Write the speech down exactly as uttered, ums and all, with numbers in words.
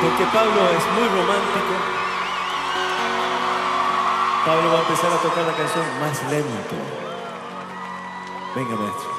Porque Pablo es muy romántico. Pablo va a empezar a tocar la canción más lento. Venga, maestro.